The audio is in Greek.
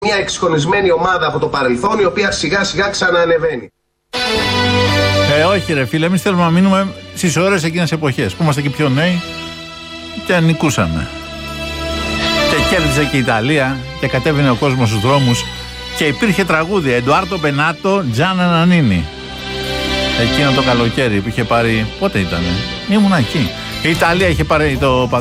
μια εξυγχρονισμένη ομάδα από το παρελθόν, η οποία σιγά σιγά ξαναανεβαίνει. Όχι ρε φίλε, εμείς θέλουμε να μείνουμε στις ωραίες εκείνες εποχές που είμαστε και πιο νέοι και νικούσαμε. Και κέρδιζε και η Ιταλία και κατέβαινε ο κόσμος στους δρόμους και υπήρχε τραγούδι Εντουάρτο Μπενάτο Τζάνα Νανίνι. Εκείνο το καλοκαίρι που είχε πάρει, πότε ήτανε, ήμουνα εκεί. Η Ιταλία είχε πάρει το